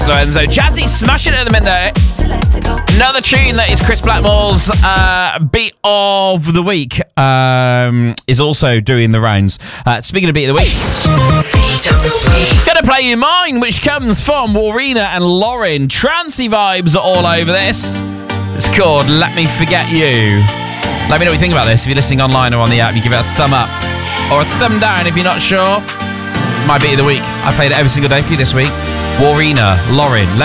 Lorenzo. Jazzy smashing it at the minute. Another tune that is Chris Blackmore's Beat of the Week is also doing the rounds. Speaking of Beat of the Week, gonna play you mine, which comes from Warina and Lauren. Trancey vibes are all over this. It's called Let Me Forget You. Let me know what you think about this. If you're listening online or on the app, you give it a thumb up or a thumb down if you're not sure. My Beat of the Week. I played it every single day for you this week. Warina, Lauren,